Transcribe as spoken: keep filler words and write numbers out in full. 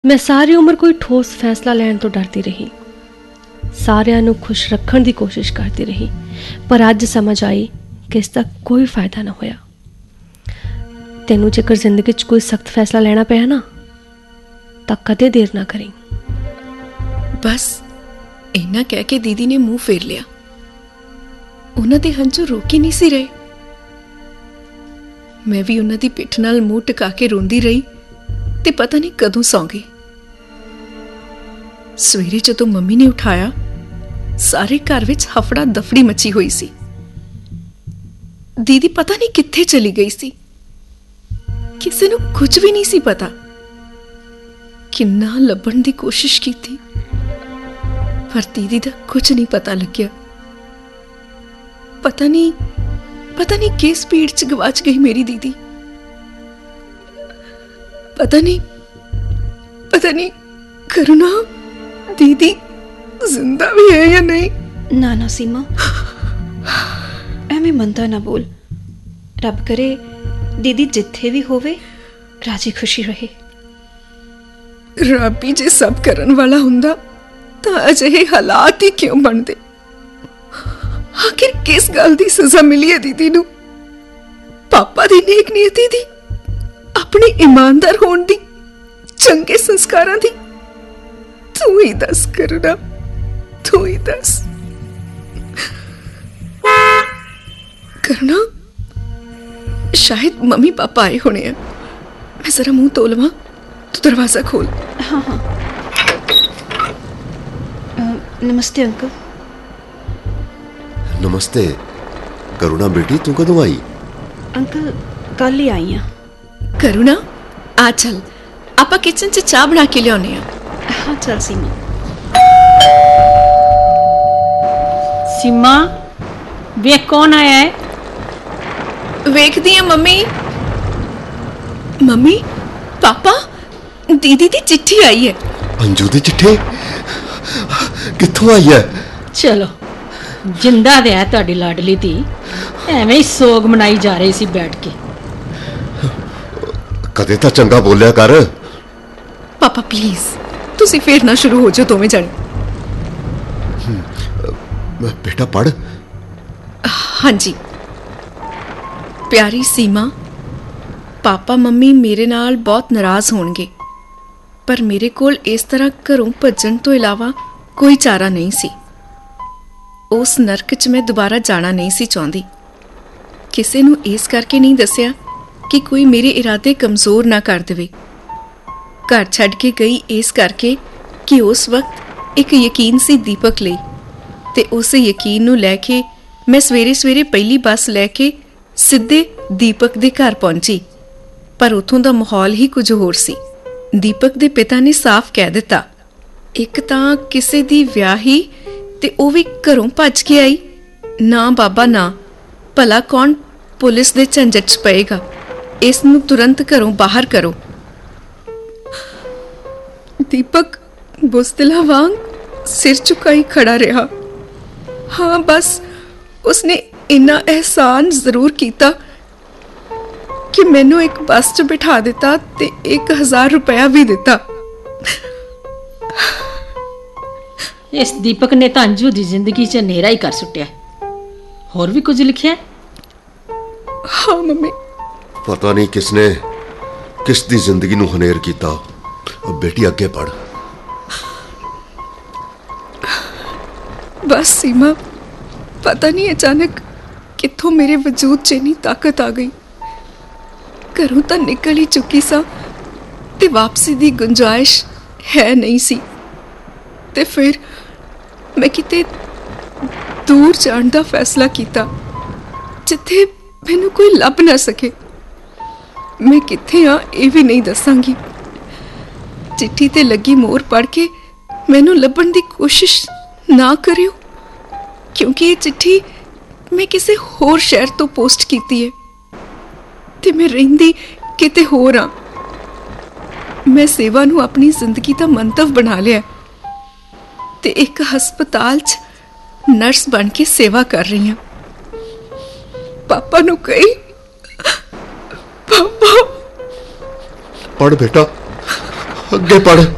मैं सारी उम्र कोई ठोस फैसला लैण तो डरती रही, सारियां नूं खुश रखण दी कोशिश करती रही, पर अज समझ आई कि इसका कोई फायदा ना होया। तैनूं जेकर जिंदगी च कोई सख्त फैसला लेना पिया ना तां कदे देर ना करी। बस इन्ना कह के दीदी ने मुंह फेर लिया। उन्हां दे हंझू रोक ही नहीं सी रहे। मैं भी उन्हां दी पिठ नाल मुंह टिका के रोंदी रही ते पता नहीं कदों सौ गई। सवेरे जदों मम्मी ने उठाया सारे घर विच हफड़ा दफड़ी मची हुई सी। दीदी पता नहीं कित्थे चली गई सी। किसी नूं कुछ भी नहीं सी पता। किन्ना लभण दी कोशिश की थी, पर दीदी दा कुछ नहीं पता लग्या। पता नहीं पता नहीं किस भीड़ च गवाच गई मेरी दीदी। पता नहीं पता नहीं करुणा दीदी जिंदा भी है या नहीं। ना ना सीमा, एवें मनता ना बोल। रब करे दीदी जिथे भी होवे राजी खुशी रहे। रब ही जे सब करन वाला हुंदा तां अजिहे हालात ही क्यों बनदे। आखिर किस गल दी सजा मिली है दीदी नूं? पापा दी नेक नीयती दी, अपने ईमानदार होण दी, चंगे संस्कारां दी? तू ही दस करुणा, तू ही दस। करुणा, शायद मम्मी पापा आए होने हैं। मैं जरा मुंह धो लवां, तू दरवाजा खोल। हाँ हाँ। आ, नमस्ते अंकल। नमस्ते करुणा बेटी, तू कदों आई? अंकल कल ही आई हाँ। करुणा आ चल, आपां किचन च चाह बना के लियाउने आ। हाँ चल सीमा। सीमा वेख कौन आया है? वेखदी है मम्मी। मम्मी पापा, दीदी दी चिट्ठी आई है। अंजू दी चिट्ठी कित्थों आई है? चलो जिंदा दे है तुहाडी लाडली धी, एवें ही सोग मनाई जा रही सी बैठ के। कदे तां चंगा बोलिया कर। पापा प्लीज तुसी फिर ना शुरू हो जाओ दोवें जण। बेटा पढ़। हाँ जी। प्यारी सीमा, पापा मम्मी मेरे नाल बहुत नाराज होणगे, पर मेरे कोल इस तरह घरों भज्जण तो इलावा कोई चारा नहीं सी। उस नरक च मैं दोबारा जाना नहीं सी चाहती। किसी नूं इस करके नहीं दसिया कि कोई मेरे इरादे कमजोर ना कर देवे। घर छड्ड के गई इस करके कि उस वक्त एक यकीन सी दीपक लई, ते उस यकीन नूं लैके मैं सवेरे सवेरे पहली बस लैके सिद्धे दीपक दे घर पहुंची। पर उथों दा माहौल ही कुछ होर सी। दीपक दे पिता ने साफ कह दिता, एक तां किसे दी व्याही ते ओ भी घरों भज के आई। ना बाबा ना, भला कौन पुलिस दे झंझट च पएगा। इस नूं तुरंत घरों बाहर करो। दीपक बुज़दिला वांग सिर झुकाई खड़ा रहा। हाँ बस उसने इन्ना एहसान जरूर कीता कि मैनू एक बस च बिठा दिता ते एक हजार रुपया भी दिता। इस दीपक ने तां अंजू दी जिंदगी च नेरा ही कर सुट्टिया। होर भी कुछ लिखिया? हाँ मम्मी। पता नहीं किसने किस दी जिंदगी नूं हनेर कीता। अब बेटी अगे पढ़। बस सीमा, पता नहीं अचानक कित्थों मेरे वजूद च इन्नी ताकत आ गई। घरों तां निकल ही चुकी सा ते वापसी दी गुंजाइश है नहीं सी। ते फिर मैं किते दूर जाण दा फैसला कीता, जिथे मैनू कोई लभ ना सके। मैं किथे हाँ ये भी नहीं दसांगी। चिट्ठी ते लगी मोहर पढ़ के मैनू लभण दी कोशिश ना करियो, क्योंकि ये चिट्ठी मैं किसी होर शहर तो पोस्ट कीती है ते मैं रहिंदी किते होर हाँ। मैं सेवा नू अपनी जिंदगी दा मंतव बना लिया ते एक हस्पताल च नर्स बन के सेवा कर रही हूं। पापा नू कही, पापा। पढ़ बेटा, अगे पढ़।